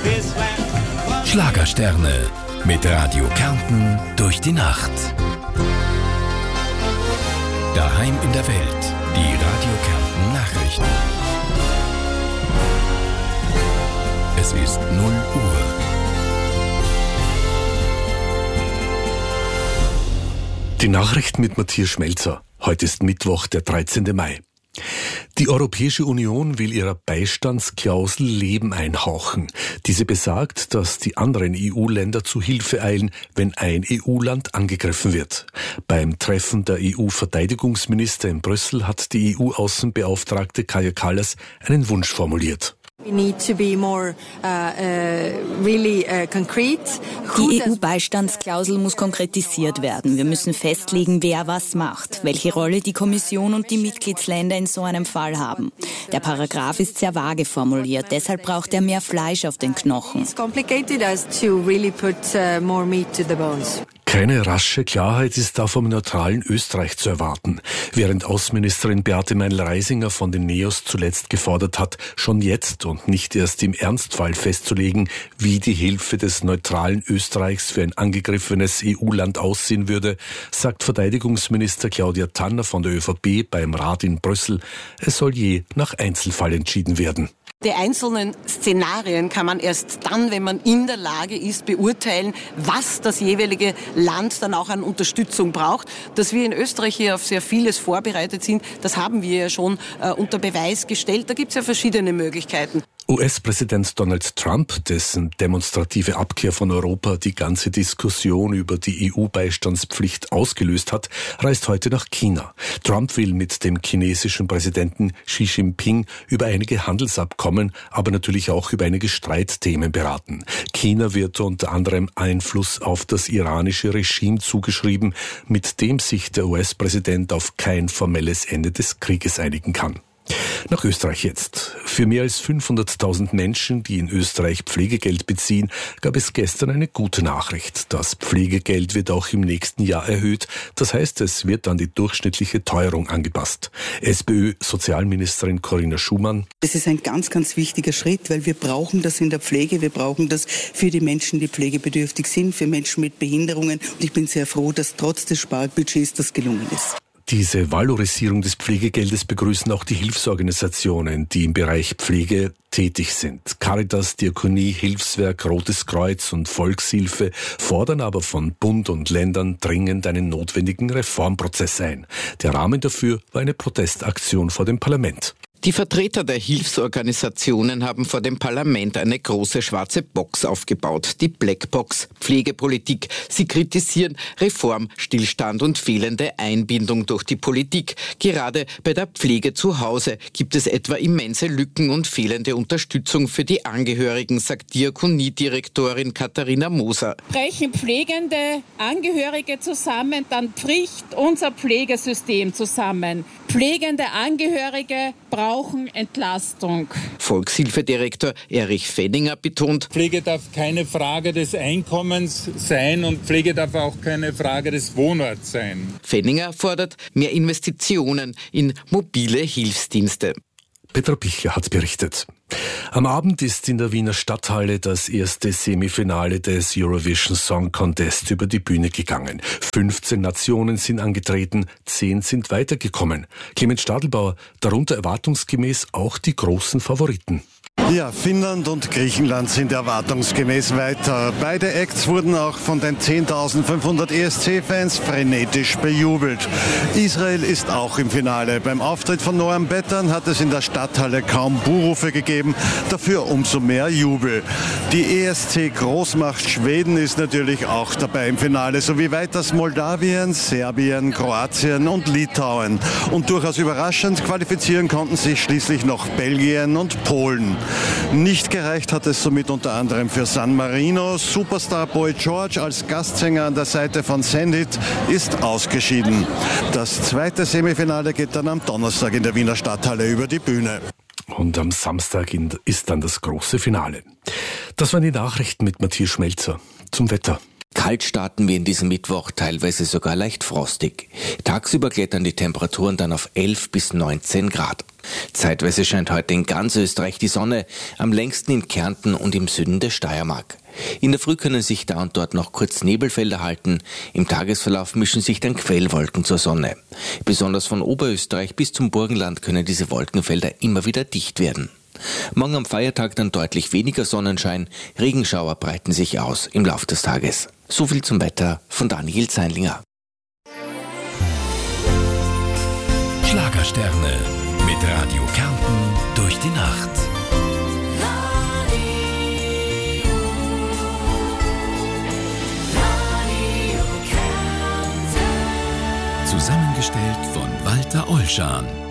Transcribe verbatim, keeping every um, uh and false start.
Schlagersterne mit Radio Kärnten durch die Nacht. Daheim in der Welt, die Radio Kärnten Nachrichten. Es ist null Uhr. Die Nachrichten mit Matthias Schmelzer. Heute ist Mittwoch, der dreizehnte Mai. Die Europäische Union will ihrer Beistandsklausel Leben einhauchen. Diese besagt, dass die anderen E U-Länder zu Hilfe eilen, wenn ein E U-Land angegriffen wird. Beim Treffen der E U-Verteidigungsminister in Brüssel hat die E U-Außenbeauftragte Kaja Kallas einen Wunsch formuliert. We need to be more, uh, uh, really, uh, concrete. Die E U-Beistandsklausel muss konkretisiert werden. Wir müssen festlegen, wer was macht, welche Rolle die Kommission und die Mitgliedsländer in so einem Fall haben. Der Paragraph ist sehr vage formuliert, deshalb braucht er mehr Fleisch auf den Knochen. It's complicated as to really put uh, more meat to the bones. Keine rasche Klarheit ist da vom neutralen Österreich zu erwarten. Während Außenministerin Beate Meindl-Reisinger von den Neos zuletzt gefordert hat, schon jetzt und nicht erst im Ernstfall festzulegen, wie die Hilfe des neutralen Österreichs für ein angegriffenes E U-Land aussehen würde, sagt Verteidigungsminister Claudia Tanner von der ÖVP beim Rat in Brüssel, es soll je nach Einzelfall entschieden werden. Die einzelnen Szenarien kann man erst dann, wenn man in der Lage ist, beurteilen, was das jeweilige Land dann auch an Unterstützung braucht. Dass wir in Österreich hier auf sehr vieles vorbereitet sind, das haben wir ja schon äh, unter Beweis gestellt. Da gibt es ja verschiedene Möglichkeiten. U S-Präsident Donald Trump, dessen demonstrative Abkehr von Europa die ganze Diskussion über die E U-Beistandspflicht ausgelöst hat, reist heute nach China. Trump will mit dem chinesischen Präsidenten Xi Jinping über einige Handelsabkommen, aber natürlich auch über einige Streitthemen beraten. China wird unter anderem Einfluss auf das iranische Regime zugeschrieben, mit dem sich der U S-Präsident auf kein formelles Ende des Krieges einigen kann. Nach Österreich jetzt. Für mehr als fünfhunderttausend Menschen, die in Österreich Pflegegeld beziehen, gab es gestern eine gute Nachricht. Das Pflegegeld wird auch im nächsten Jahr erhöht. Das heißt, es wird an die durchschnittliche Teuerung angepasst. SPÖ-Sozialministerin Corinna Schumann. Das ist ein ganz, ganz wichtiger Schritt, weil wir brauchen das in der Pflege. Wir brauchen das für die Menschen, die pflegebedürftig sind, für Menschen mit Behinderungen. Und ich bin sehr froh, dass trotz des Sparbudgets das gelungen ist. Diese Valorisierung des Pflegegeldes begrüßen auch die Hilfsorganisationen, die im Bereich Pflege tätig sind. Caritas, Diakonie, Hilfswerk, Rotes Kreuz und Volkshilfe fordern aber von Bund und Ländern dringend einen notwendigen Reformprozess ein. Der Rahmen dafür war eine Protestaktion vor dem Parlament. Die Vertreter der Hilfsorganisationen haben vor dem Parlament eine große schwarze Box aufgebaut, die Blackbox Pflegepolitik. Sie kritisieren Reform, Stillstand und fehlende Einbindung durch die Politik. Gerade bei der Pflege zu Hause gibt es etwa immense Lücken und fehlende Unterstützung für die Angehörigen, sagt Diakoniedirektorin Katharina Moser. Brechen pflegende Angehörige zusammen, dann bricht unser Pflegesystem zusammen. Pflegende Angehörige brauchen Entlastung. Volkshilfedirektor Erich Fenninger betont: Pflege darf keine Frage des Einkommens sein und Pflege darf auch keine Frage des Wohnorts sein. Fenninger fordert mehr Investitionen in mobile Hilfsdienste. Petra Pichler hat berichtet. Am Abend ist in der Wiener Stadthalle das erste Semifinale des Eurovision Song Contest über die Bühne gegangen. fünfzehn Nationen sind angetreten, zehn sind weitergekommen. Clemens Stadelbauer, darunter erwartungsgemäß auch die großen Favoriten. Ja, Finnland und Griechenland sind erwartungsgemäß weiter. Beide Acts wurden auch von den zehntausendfünfhundert E S C-Fans frenetisch bejubelt. Israel ist auch im Finale. Beim Auftritt von Noam Bettern hat es in der Stadthalle kaum Buhrufe gegeben, dafür umso mehr Jubel. Die E S C-Großmacht Schweden ist natürlich auch dabei im Finale, sowie weiters Moldawien, Serbien, Kroatien und Litauen. Und durchaus überraschend qualifizieren konnten sich schließlich noch Belgien und Polen. Nicht gereicht hat es somit unter anderem für San Marino. Superstar Boy George als Gastsänger an der Seite von Sandit ist ausgeschieden. Das zweite Semifinale geht dann am Donnerstag in der Wiener Stadthalle über die Bühne. Und am Samstag ist dann das große Finale. Das waren die Nachrichten mit Matthias Schmelzer. Zum Wetter. Kalt starten wir in diesem Mittwoch, teilweise sogar leicht frostig. Tagsüber klettern die Temperaturen dann auf elf bis neunzehn Grad. Zeitweise scheint heute in ganz Österreich die Sonne, am längsten in Kärnten und im Süden der Steiermark. In der Früh können sich da und dort noch kurz Nebelfelder halten. Im Tagesverlauf mischen sich dann Quellwolken zur Sonne. Besonders von Oberösterreich bis zum Burgenland können diese Wolkenfelder immer wieder dicht werden. Morgen am Feiertag dann deutlich weniger Sonnenschein, Regenschauer breiten sich aus im Laufe des Tages. So viel zum Wetter von Daniel Zeinlinger. Schlagersterne mit Radio Kärnten durch die Nacht. Zusammengestellt von Walter Olschan.